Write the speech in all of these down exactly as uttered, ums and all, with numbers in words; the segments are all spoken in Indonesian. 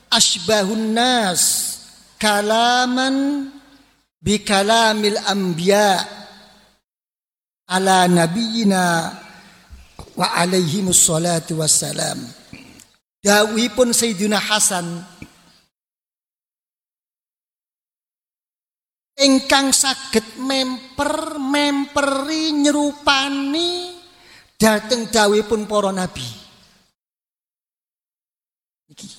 asbahun nas kalaman bi kalamil anbiya ala nabiyina wa alaihimus salatu wassalam. Dawuhipun Sayyidina Hasan, ingkang saged memper memperi nyerupani dhateng dawuhipun para nabi. Iki.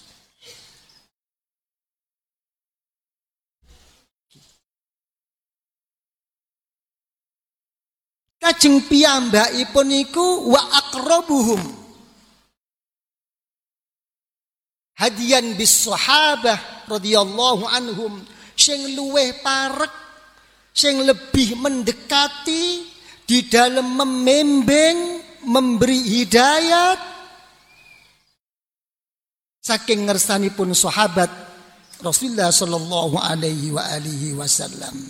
Kajeng piyambakipun iku wa aqrabuhum hadiyan bis sahabah radhiyallahu anhum, sing luweh parek, sing lebih mendekati di dalam membimbing, memberi hidayat saking ngersanipun sahabat Rasulullah sallallahu alaihi wa alihi wasallam.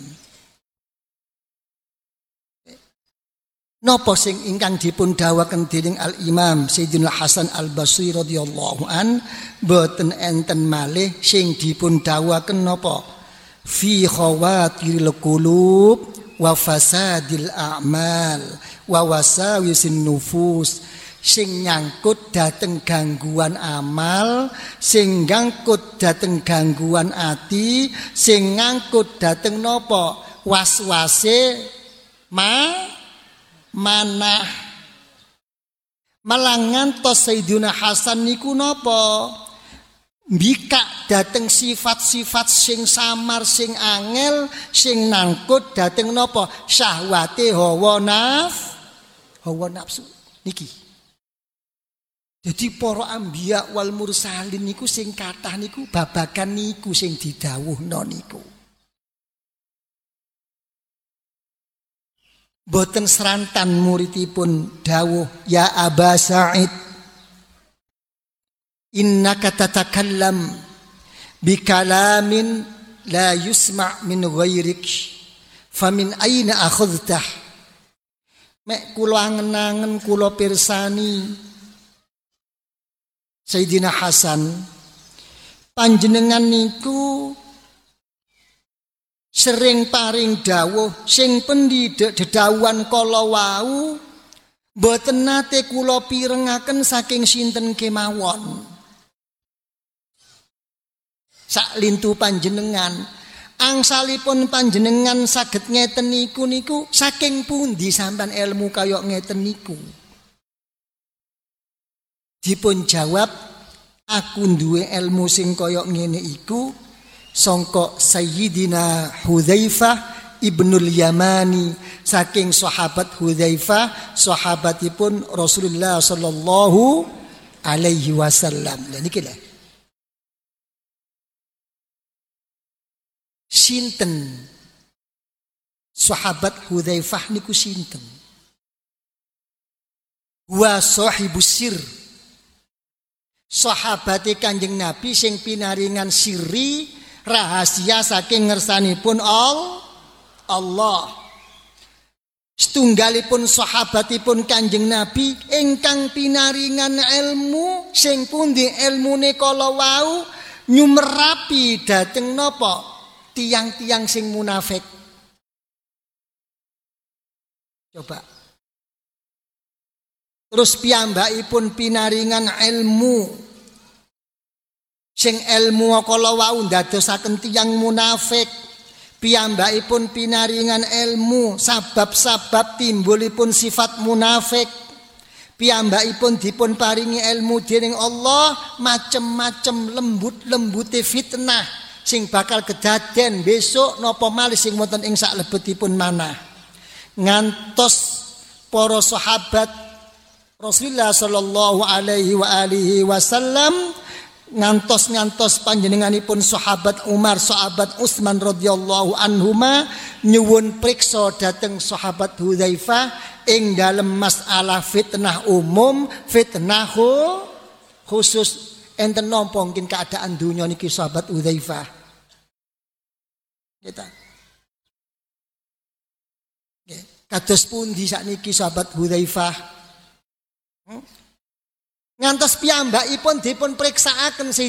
Napa sing ingkang dipun dawuhaken dening Al Imam Sayyidina Hasan Al Basri radhiyallahu an, boten enten malih sing dipun dawuhaken napa? Fi khawatiril qulub wa fasadil a'mal wa wasawisin nufus, sing nyangkut dateng gangguan amal, sing nyangkut dateng gangguan ati, sing nyangkut dateng napa? Was-wase ma manah. Malangan tos Sayyidina Hasan niku napa? Mbikak dateng sifat-sifat sing samar, sing angel, sing nangkut dateng napa? Syahwate hawa naf, hawa nafsu niki. Jadi para anbiya wal mursalin niku sing kathah niku babagan niku sing didhawuhna niku. Boten serantan muridipun dawuh, ya Aba Sa'id, innaka tatakallam bi kalamin la yusma' min ghairik famin aina akhadhtah. Mek kula angen-angen kula pirsani Sayyidina Hasan, panjenengan niku sering paring dawuh sing pendhidhik dedawuhan kala wau boten nate kula pirengaken saking sinten kemawon. Sak lintu panjenengan, angsalipun panjenengan saged ngeten niku niku saking pundi sampean ilmu kaya ngeten niku? Dipun jawab, aku duwe ilmu sing kaya ngene iku sangka Sayyidina Hudzaifah ibnul Yamani, saking sahabat Hudzaifah, sahabatipun Rasulullah sallallahu alaihi wasallam. Lha niki lho. Sinten sahabat Hudzaifah niku sinten? Wa sahibus sir. Sahabate Kanjeng Nabi sing pinaringan sirri, rahasia saking ngersanipun Allah. Setunggalipun sahabatipun Kanjeng Nabi ingkang pinaringan ilmu sing pundi ilmune kala wau nyumerapi dhateng napa? Tiang-tiang sing munafik. Coba. Terus piyambakipun pinaringan ilmu sing ilmu kala wau ndadosaken tiyang munafik. Piyambakipun pinaringan ilmu sabab-sabab timbulipun sifat munafik. Piyambakipun dipun paringi ilmu dening Allah macem-macem lembut-lembute fitnah sing bakal kedaden besok napa malih sing wonten ing saklebetipun manah. Ngantos para sahabat Rasulullah sallallahu alaihi wa alihi wasallam ngantos-ngantos panjenenganipun sahabat Umar, sahabat Utsman radhiyallahu anhuma nyuwun priksa dhateng sahabat Hudzaifah ing dalem masalah fitnah umum, fitnah khusus. Enten napa mungkin keadaan dunya niki sahabat Hudzaifah? Kita. Nggih, kados pundi sakniki sahabat Hudzaifah? Hmm? Ngantos piyambakipun dipun priksaaken